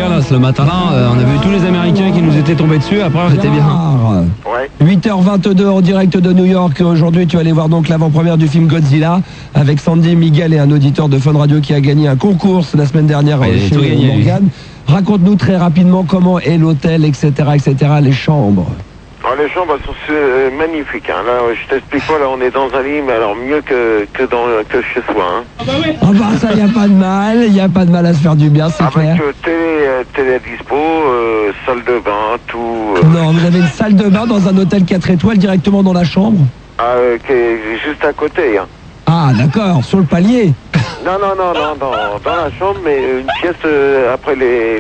Dallas le matin-là. On a vu tous les Américains qui nous étaient tombés dessus. Après, on était bien. Ouais. 8h22 en direct de New York. Aujourd'hui, tu allais voir donc l'avant-première du film Godzilla avec Sandy, Miguel et un auditeur de Fun Radio qui a gagné un concours la semaine dernière Il a tout chez gagné, Morgane. Raconte-nous très rapidement comment est l'hôtel, etc., les chambres. Alors, les chambres sont magnifiques. Hein. Là, je t'explique pas, là, on est dans un lit, mais alors mieux que chez soi. Hein. Ah bah ça, il n'y a pas de mal à se faire du bien, c'est clair. Avec télé à dispo, salle de bain, tout. Non, vous avez une salle de bain dans un hôtel 4 étoiles directement dans la chambre? Qui est juste à côté. Hein. Ah d'accord, sur le palier. Non, dans la chambre, mais une pièce après les